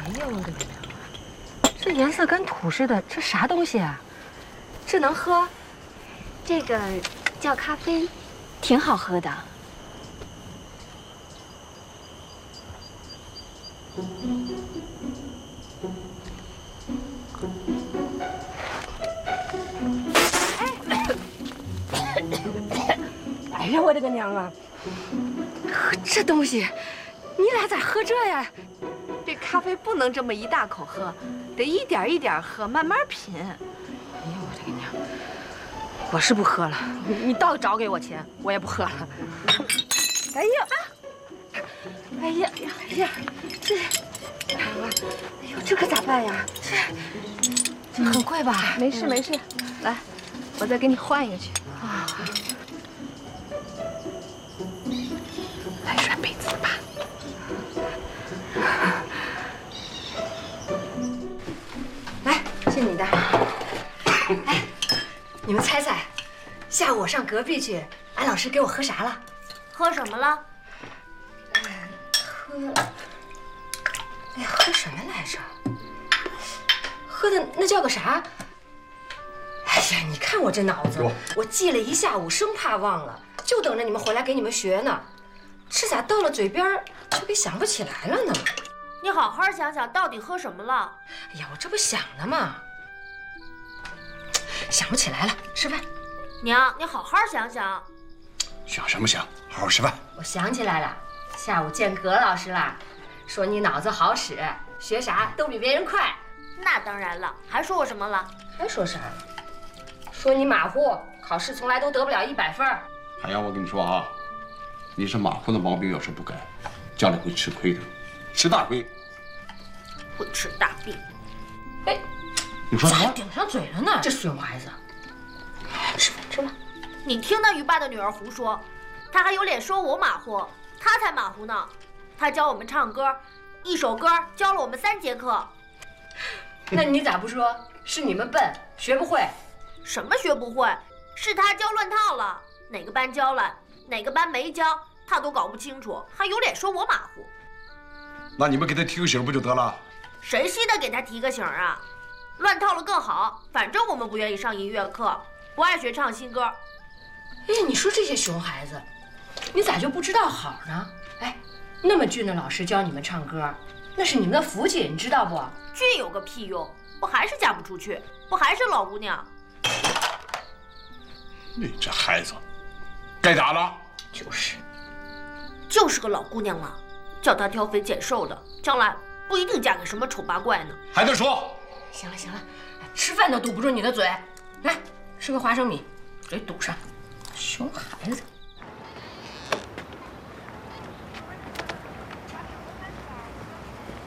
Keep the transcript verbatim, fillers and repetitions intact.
呀，我的个娘啊！这颜色跟土似的，这啥东西啊？这能喝？ 这个叫咖啡，挺好喝的。 哎呀，我的个娘啊！喝这东西，你俩咋喝这呀？ 这咖啡不能这么一大口喝，得一点一点喝，慢慢品。哎呀， 我的个娘！我是不喝了，你你倒找给我钱，我也不喝了。哎呀，哎呀呀哎呀，这，哎呦，这可咋办呀？这这很贵吧？ 没事没事，来，我再给你换一个去。 啊，来涮杯子吧。来，是你的。哎，你们猜猜，下午我上隔壁去，俺老师给我喝啥了？ 喝什么了？ 喝，哎呀，喝什么来着？喝的那叫个啥？哎呀，你看我这脑子，我记了一下午，生怕忘了，就等着你们回来给你们学呢。这咋到了嘴边就给想不起来了呢？ 你好好想想，到底喝什么了？ 哎呀，我这不想呢吗？想不起来了，吃饭。 娘，你好好想想。 想什么想？好好吃饭。 我想起来了，下午见葛老师了，说你脑子好使，学啥都比别人快。 那当然了，还说我什么了？ 还说啥？说你马虎，考试从来都得不了一百分。 海洋，我跟你说啊，你这马虎的毛病要是不改，将来会吃亏的，吃大亏。 会吃大病。 哎， 你说啥？ 顶上嘴了呢？这熊孩子。吃饭吃饭。 你听那于爸的女儿胡说，他还有脸说我马虎？他才马虎呢！他教我们唱歌，一首歌教了我们三节课。 那你咋不说是你们笨，学不会？ 什么学不会？是他教乱套了，哪个班教了，哪个班没教，他都搞不清楚，还有脸说我马虎？ 那你们给他提个醒不就得了？ 谁稀得给他提个醒啊？乱套了更好，反正我们不愿意上音乐课，不爱学唱新歌。 哎，你说这些熊孩子，你咋就不知道好呢？哎，那么俊的老师教你们唱歌，那是你们的福气，你知道不？ 俊有个屁用，不还是嫁不出去，不还是老姑娘？ 你这孩子，该打了。 就是， 就是个老姑娘了，叫她挑肥拣瘦的，将来不一定嫁给什么丑八怪呢。 还能说？ 行了行了，吃饭都堵不住你的嘴，来吃个花生米，嘴堵上，熊孩子。